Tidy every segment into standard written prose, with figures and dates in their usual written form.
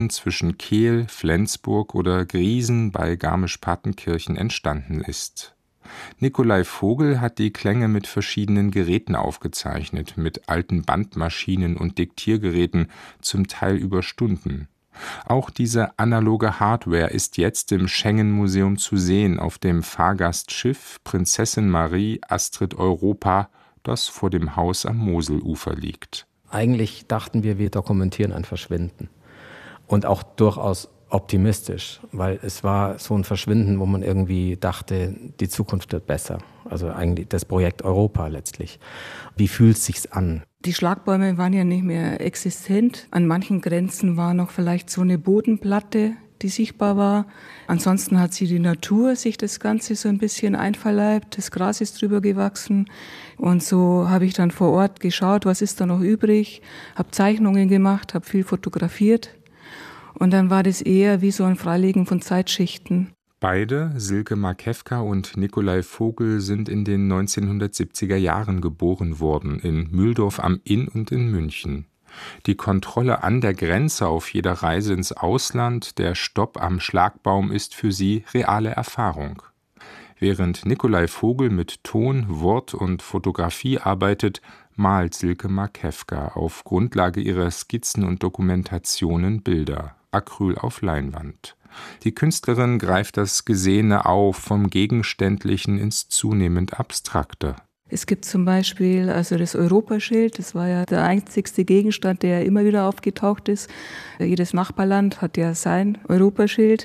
zwischen Kehl, Flensburg oder Griesen bei Garmisch-Partenkirchen entstanden ist. Nikolai Vogel hat die Klänge mit verschiedenen Geräten aufgezeichnet, mit alten Bandmaschinen und Diktiergeräten, zum Teil über Stunden. Auch diese analoge Hardware ist jetzt im Schengen-Museum zu sehen, auf dem Fahrgastschiff Prinzessin Marie Astrid Europa, das vor dem Haus am Moselufer liegt. Eigentlich dachten wir dokumentieren ein Verschwinden. Und auch durchaus optimistisch, weil es war so ein Verschwinden, wo man irgendwie dachte, die Zukunft wird besser. Also eigentlich das Projekt Europa letztlich. Wie fühlt es sich an? Die Schlagbäume waren ja nicht mehr existent. An manchen Grenzen war noch vielleicht so eine Bodenplatte, die sichtbar war. Ansonsten hat die Natur sich das Ganze so ein bisschen einverleibt. Das Gras ist drüber gewachsen. Und so habe ich dann vor Ort geschaut, was ist da noch übrig, habe Zeichnungen gemacht, habe viel fotografiert. Und dann war das eher wie so ein Freilegen von Zeitschichten. Beide, Silke Markewka und Nikolai Vogel, sind in den 1970er Jahren geboren worden, in Mühldorf am Inn und in München. Die Kontrolle an der Grenze auf jeder Reise ins Ausland, der Stopp am Schlagbaum ist für sie reale Erfahrung. Während Nikolai Vogel mit Ton, Wort und Fotografie arbeitet, malt Silke Markewka auf Grundlage ihrer Skizzen und Dokumentationen Bilder, Acryl auf Leinwand. Die Künstlerin greift das Gesehene auf, vom Gegenständlichen ins zunehmend Abstrakte. Es gibt zum Beispiel das Europaschild, das war ja der einzigste Gegenstand, der immer wieder aufgetaucht ist. Jedes Nachbarland hat ja sein Europaschild.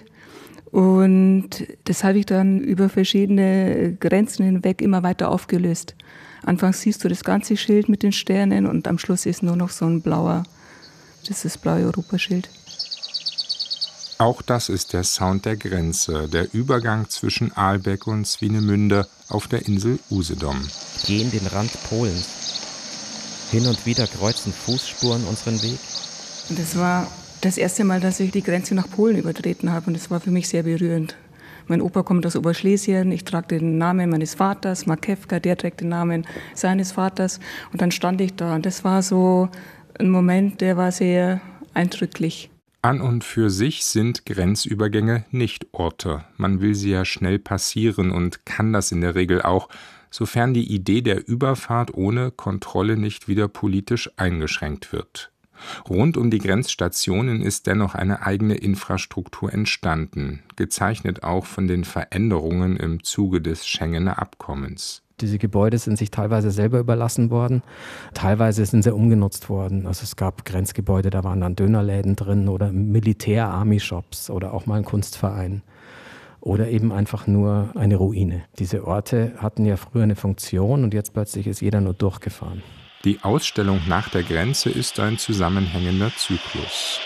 Und das habe ich dann über verschiedene Grenzen hinweg immer weiter aufgelöst. Anfangs siehst du das ganze Schild mit den Sternen und am Schluss ist nur noch so ein blauer, das ist das blaue Europaschild. Auch das ist der Sound der Grenze, der Übergang zwischen Ahlbeck und Swinemünde auf der Insel Usedom. Wir gehen den Rand Polens. Hin und wieder kreuzen Fußspuren unseren Weg. Und das war das erste Mal, dass ich die Grenze nach Polen übertreten habe und das war für mich sehr berührend. Mein Opa kommt aus Oberschlesien, ich trage den Namen meines Vaters, Markewka, der trägt den Namen seines Vaters und dann stand ich da und das war so ein Moment, der war sehr eindrücklich. An und für sich sind Grenzübergänge nicht Orte. Man will sie ja schnell passieren und kann das in der Regel auch, sofern die Idee der Überfahrt ohne Kontrolle nicht wieder politisch eingeschränkt wird. Rund um die Grenzstationen ist dennoch eine eigene Infrastruktur entstanden, gezeichnet auch von den Veränderungen im Zuge des Schengener Abkommens. Diese Gebäude sind sich teilweise selber überlassen worden, teilweise sind sie umgenutzt worden. Also es gab Grenzgebäude, da waren dann Dönerläden drin oder Militär-Army-Shops oder auch mal ein Kunstverein oder eben einfach nur eine Ruine. Diese Orte hatten ja früher eine Funktion und jetzt plötzlich ist jeder nur durchgefahren. Die Ausstellung nach der Grenze ist ein zusammenhängender Zyklus.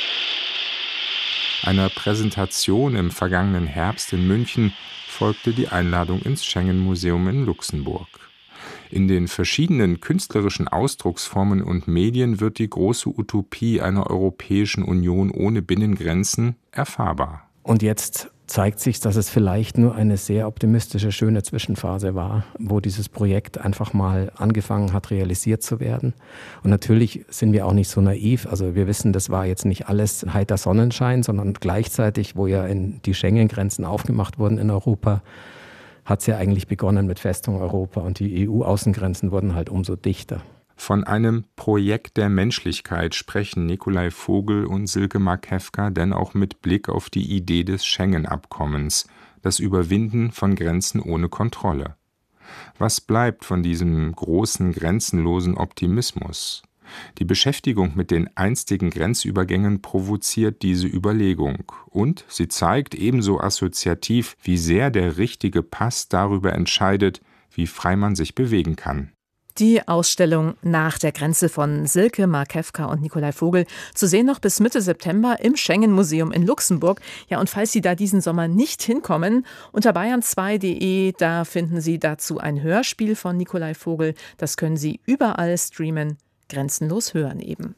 Einer Präsentation im vergangenen Herbst in München folgte die Einladung ins Schengen-Museum in Luxemburg. In den verschiedenen künstlerischen Ausdrucksformen und Medien wird die große Utopie einer Europäischen Union ohne Binnengrenzen erfahrbar. Und jetzt zeigt sich, dass es vielleicht nur eine sehr optimistische, schöne Zwischenphase war, wo dieses Projekt einfach mal angefangen hat, realisiert zu werden. Und natürlich sind wir auch nicht so naiv. Also wir wissen, das war jetzt nicht alles heiter Sonnenschein, sondern gleichzeitig, wo ja die Schengen-Grenzen aufgemacht wurden in Europa, hat es ja eigentlich begonnen mit Festung Europa und die EU-Außengrenzen wurden halt umso dichter. Von einem Projekt der Menschlichkeit sprechen Nikolai Vogel und Silke Markewka denn auch mit Blick auf die Idee des Schengen-Abkommens, das Überwinden von Grenzen ohne Kontrolle. Was bleibt von diesem großen, grenzenlosen Optimismus? Die Beschäftigung mit den einstigen Grenzübergängen provoziert diese Überlegung und sie zeigt ebenso assoziativ, wie sehr der richtige Pass darüber entscheidet, wie frei man sich bewegen kann. Die Ausstellung Nach der Grenze von Silke Markewka und Nikolai Vogel zu sehen noch bis Mitte September im Schengen-Museum in Luxemburg. Ja, und falls Sie da diesen Sommer nicht hinkommen, unter bayern2.de, da finden Sie dazu ein Hörspiel von Nikolai Vogel. Das können Sie überall streamen, grenzenlos hören eben.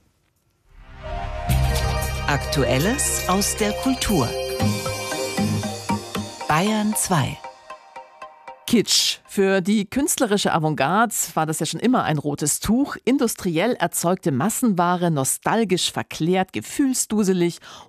Aktuelles aus der Kultur. Bayern 2. Kitsch. Für die künstlerische Avantgarde war das ja schon immer ein rotes Tuch. Industriell erzeugte Massenware, nostalgisch verklärt, gefühlsduselig,